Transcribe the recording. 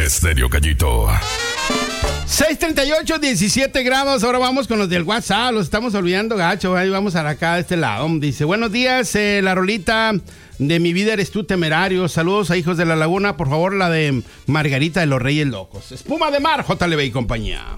Estéreo Gallito. 6:38, 17 grados. Ahora vamos con los del WhatsApp. Los estamos olvidando, gacho. Ahí vamos a acá de este lado. Dice, buenos días, la rolita de Mi Vida Eres Tú, Temerario. Saludos a Hijos de la Laguna. Por favor, la de Margarita de los Reyes Locos. Espuma de Mar, JLB y compañía.